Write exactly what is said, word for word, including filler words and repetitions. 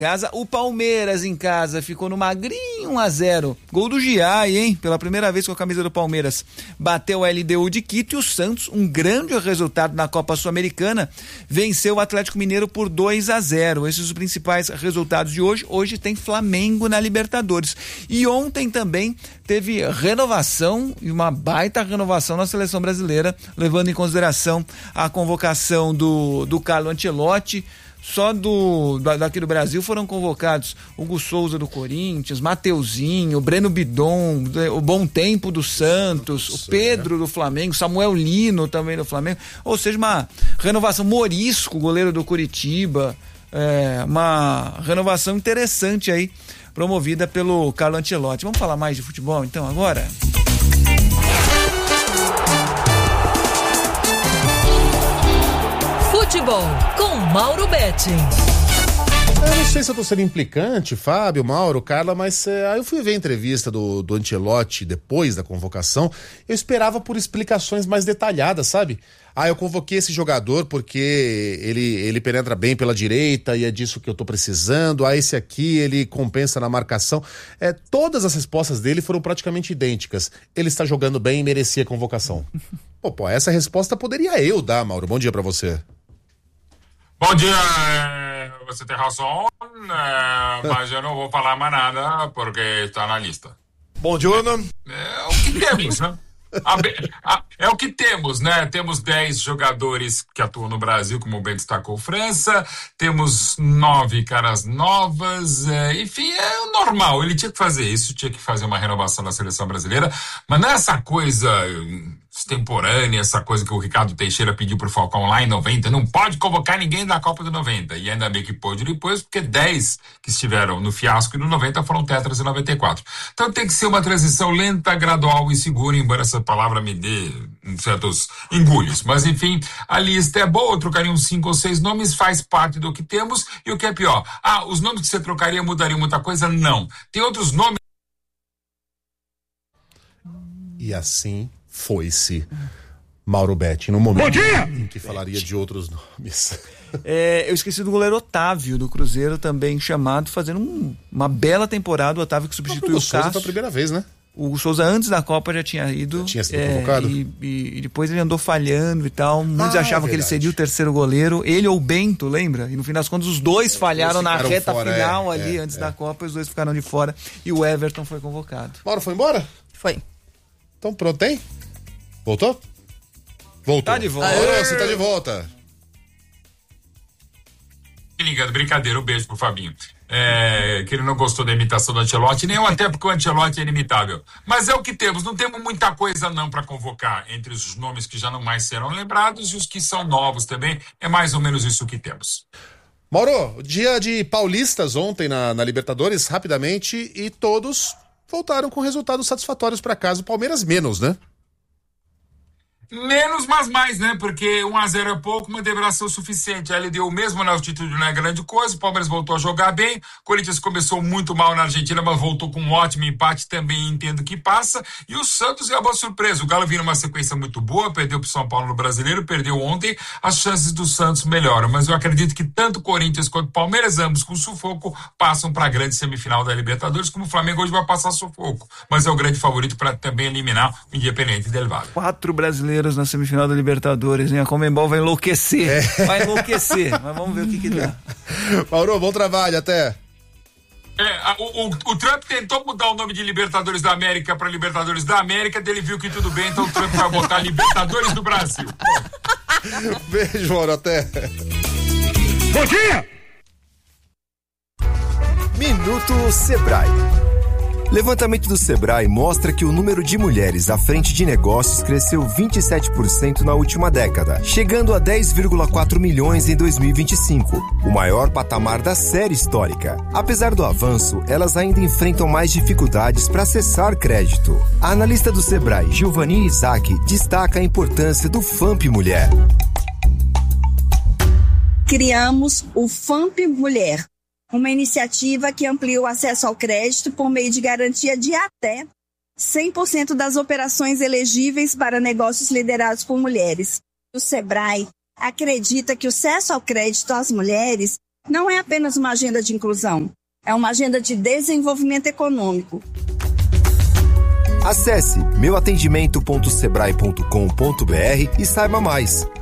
Casa, o Palmeiras em casa ficou no magrinho um a zero. Gol do Giai, hein? Pela primeira vez com a camisa do Palmeiras. Bateu o L D U de Quito e o Santos, um grande resultado na Copa Sul-Americana, venceu o Atlético Mineiro por dois a zero. Esses os principais resultados de hoje. Hoje tem Flamengo na Libertadores. E ontem também teve renovação e uma baita renovação na seleção brasileira, levando em consideração a convocação do, do Carlo Ancelotti. Só do, daqui do Brasil foram convocados Hugo Souza do Corinthians, Mateuzinho, Breno Bidon, o Bom Tempo do Santos, o Pedro do Flamengo, Samuel Lino também do Flamengo, ou seja, uma renovação. Morisco, goleiro do Curitiba, é, uma renovação interessante aí, promovida pelo Carlo Ancelotti. Vamos falar mais de futebol então agora? Futebol com Mauro Betting. Eu não sei se eu tô sendo implicante, Fábio, Mauro, Carla, mas é, aí eu fui ver a entrevista do, do Ancelotti depois da convocação. Eu esperava por explicações mais detalhadas, sabe? Ah, eu convoquei esse jogador porque ele, ele penetra bem pela direita e é disso que eu tô precisando. Ah, esse aqui, ele compensa na marcação. É, todas as respostas dele foram praticamente idênticas. Ele está jogando bem e merecia convocação. Pô, pô, essa resposta poderia eu dar, Mauro. Bom dia pra você. Bom dia, você tem razão, mas eu não vou falar mais nada porque está na lista. Bom dia, Ana. É o que temos, né? A, a, é o que temos, né? Temos dez jogadores que atuam no Brasil, como bem destacou França, temos nove caras novas, é, enfim, é o normal, ele tinha que fazer isso, tinha que fazer uma renovação na seleção brasileira, mas não é essa coisa extemporânea, essa coisa que o Ricardo Teixeira pediu pro Falcão lá em noventa, não pode convocar ninguém da Copa do noventa, e ainda bem que pôde depois, porque dez que estiveram no fiasco e no noventa foram tetras em noventa e quatro. Então tem que ser uma transição lenta, gradual e segura, embora essa palavra me dê certos engulhos, mas enfim, a lista é boa, eu trocaria uns cinco ou seis nomes, faz parte do que temos, e o que é pior, ah, os nomes que você trocaria mudariam muita coisa? Não. Tem outros nomes. E assim foi-se Mauro Betting no momento em que falaria de outros nomes. É, eu esqueci do goleiro Otávio do Cruzeiro, também chamado, fazendo um, uma bela temporada. O Otávio que substituiu o, o Cássio. Pela primeira vez, né? O Souza antes da Copa já tinha ido. Já tinha sido é, convocado. E, e, e depois ele andou falhando e tal. Muitos ah, achavam é que ele seria o terceiro goleiro. Ele ou o Bento, lembra? E no fim das contas os dois é, falharam na reta fora, final é, ali, é, antes é. da Copa. Os dois ficaram de fora. E o Everton foi convocado. Mauro foi embora? Foi. Então pronto, hein? Voltou? Voltou. Tá de volta. Aê! Você tá de volta. Ligado, brincadeira, um beijo pro Fabinho. É, que ele não gostou da imitação do Ancelotti, nem eu, até porque o Ancelotti é inimitável. Mas é o que temos, não temos muita coisa não para convocar entre os nomes que já não mais serão lembrados e os que são novos também, é mais ou menos isso que temos. Mauro, dia de paulistas ontem na, na Libertadores, rapidamente, e todos voltaram com resultados satisfatórios para casa, o Palmeiras menos, né? Menos, mas mais, né? Porque um a zero é pouco, mas deverá ser o suficiente. A L D U mesmo na altitude não é grande coisa, o Palmeiras voltou a jogar bem, o Corinthians começou muito mal na Argentina, mas voltou com um ótimo empate, também entendo que passa, e o Santos é a boa surpresa. O Galo vinha numa sequência muito boa, perdeu pro São Paulo no Brasileiro, perdeu ontem, as chances do Santos melhoram, mas eu acredito que tanto o Corinthians quanto o Palmeiras, ambos com sufoco, passam para a grande semifinal da Libertadores, como o Flamengo hoje vai passar sufoco, mas é o grande favorito para também eliminar o Independiente del Valle. Quatro brasileiros na semifinal da Libertadores, hein? A Conmebol vai enlouquecer. É. Vai enlouquecer, mas vamos ver o que que dá. Mauro, bom trabalho, até. É, o, o, o Trump tentou mudar o nome de Libertadores da América para Libertadores da América, ele viu que tudo bem, então o Trump vai botar Libertadores do Brasil. Beijo, Mauro, até. Bom dia! Minuto Sebrae. Levantamento do Sebrae mostra que o número de mulheres à frente de negócios cresceu vinte e sete por cento na última década, chegando a dez vírgula quatro milhões em dois mil e vinte e cinco, o maior patamar da série histórica. Apesar do avanço, elas ainda enfrentam mais dificuldades para acessar crédito. A analista do Sebrae, Giovanni Isaac, destaca a importância do FAMP Mulher. Criamos o FAMP Mulher, uma iniciativa que amplia o acesso ao crédito por meio de garantia de até cem por cento das operações elegíveis para negócios liderados por mulheres. O Sebrae acredita que o acesso ao crédito às mulheres não é apenas uma agenda de inclusão, é uma agenda de desenvolvimento econômico. Acesse meu atendimento ponto sebrae ponto com ponto br e saiba mais.